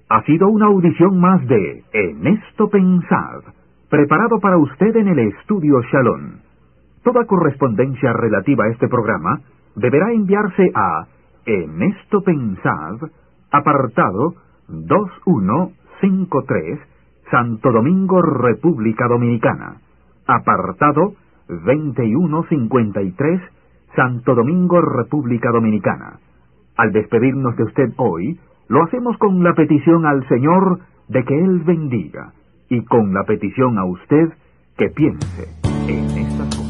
Ha sido una audición más de En esto pensad, preparado para usted en el estudio Shalom. Toda correspondencia relativa a este programa deberá enviarse a En esto pensad, apartado 2153, Santo Domingo, República Dominicana. Apartado 2153, Santo Domingo, República Dominicana. Al despedirnos de usted hoy, lo hacemos con la petición al Señor de que Él bendiga, y con la petición a usted que piense en estas cosas.